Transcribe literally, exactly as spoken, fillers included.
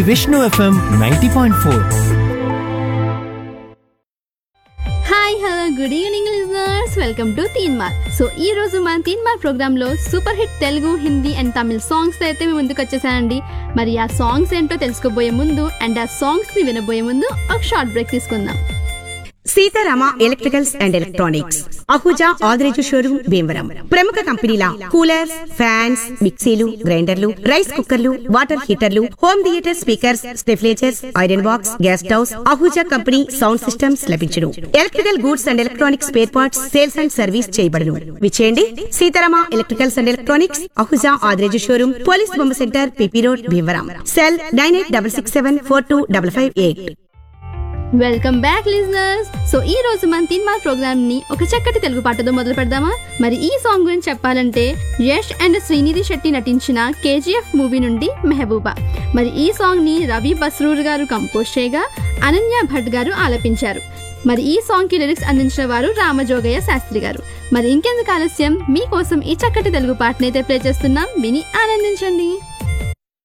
Vishnu FM ninety point four. Hi hello good evening listeners, welcome to తీన్ మార్. So ఈ రోజు మన తీన్ మార్ ప్రోగ్రామ్ లో super hit Telugu, Hindi and Tamil songs అయితే మీ ముందుకు వచ్చేసానండి. మరి ఆ సాంగ్స్ ఏంటో తెలుసుకోబోయే ముందు అండ్ ఆ సాంగ్స్ ని వినబోయే ముందు ఒక షార్ట్ బ్రేక్ తీసుకుందాం. Sitarama electricals and electronics, Ahuja Adireju showroom, Bhimavaram. ప్రముఖ కంపెనీల కూలర్స్, ఫ్యాన్స్, మిక్సీలు, గ్రైండర్లు, రైస్ కుక్కర్లు, water హీటర్లు, home theatre speakers, స్టెఫ్లేజర్స్, iron box, gas stoves, Ahuja company sound systems లభించును. Electrical goods and electronics spare parts sales and service చేయబడును. విచేయండి Sitarama electricals and electronics, Ahuja Adireju showroom, police బొమ్మ centre, PP road, Bhimavaram. Cell nine eight double six seven four two double five eight. Welcome back listeners. So ఈ రోజు మన తీన్ మార్ programme ని ఒక చక్కటి తెలుగు పాటతో మొదలు పెడదామా? మరి ఈ సాంగ్ గురించి చెప్పాలంటే యష్ అండ్ శ్రీనిధి శెట్టి నటించిన కేజీఎఫ్ మూవీ నుండి మెహబూబా. మరి ఈ సాంగ్ ని రవి బస్రూర్ గారు కంపోజ్ చేయగా అనన్య భట్ గారు ఆలపించారు. మరి ఈ సాంగ్ కి లిరిక్స్ అందించిన వారు రామజోగయ్య శాస్త్రి గారు. మరి ఇంకెందుకు ఆలస్యం, మీకోసం ఈ చక్కటి తెలుగు పాటనైతే ప్లే చేస్తున్నాం, విని ఆనందించండి.